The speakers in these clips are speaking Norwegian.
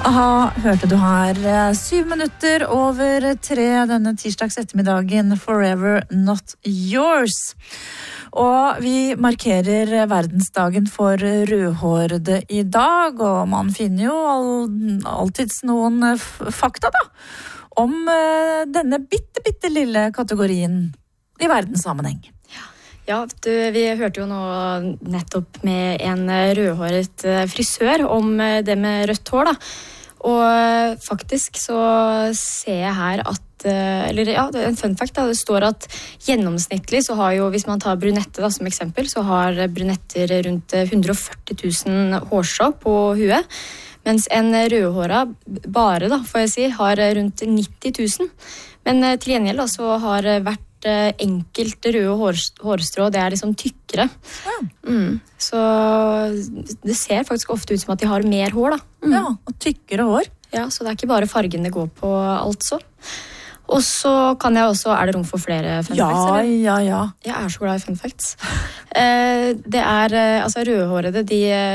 Aha, hørte du her 7 minutter over 3 denne tirsdags ettermiddagen Forever Not Yours. Og vi markerer verdensdagen for rødhårede i dag, og man finner jo alltids noen fakta da, om denne bitte lille kategorien i verdenssammenheng. Ja, vi hørte jo nå nettopp med en rødhåret frisør om det med rødt hår da. Og faktisk så ser jeg her at, eller ja, det er en fun fact da, det står at gjennomsnittlig så har jo, hvis man tar brunette da som eksempel, så har brunetter rundt 140 000 hårstrå på huet, mens en rødhåra bare da, får jeg si, har rundt 90 000. Men til gjengjeld da, så har hvert enkelte røde hårstrå, det er liksom tykkere. Så det ser faktisk ofte ut som at de har mer hår da. Ja, og tykkere hår. Ja, så det er ikke bare fargen det går på altså. Og så kan jeg også, er det rom for flere fun facts? Eller? Ja. Jeg er så glad i fun facts. Det er, altså rødhårede,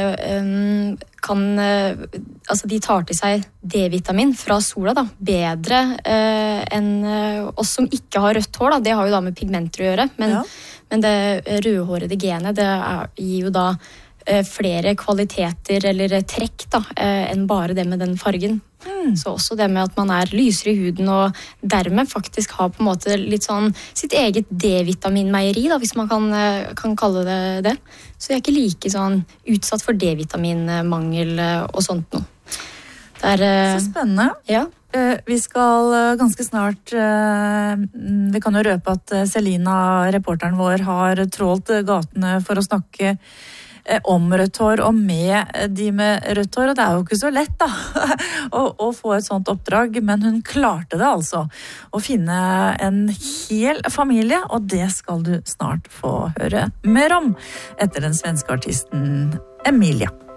de tar til seg D-vitamin fra sola da, bedre enn oss som ikke har rødt hår da. Det har jo da med pigmenter å gjøre, men det rødhårede genet, det gir jo da flere kvaliteter eller trekk da, enn bare det med den fargen. Så også det med at man er lysere i huden og dermed faktisk har på en måte litt sånn sitt eget D-vitaminmeieri da, hvis man kan kalle det det. Så jeg er ikke like sånn utsatt for D-vitaminmangel og sånt noe. Så spennende. Ja. Vi skal ganske snart, vi kan jo røpe at Selina, reporteren vår, har trålt gatene for å snakke om rødt hår og med de med rødt hår, og det er jo ikke så lett da å få et sånt oppdrag, men hun klarte det altså å finne en hel familie, og det skal du snart få høre mer om etter den svenske artisten Emilia.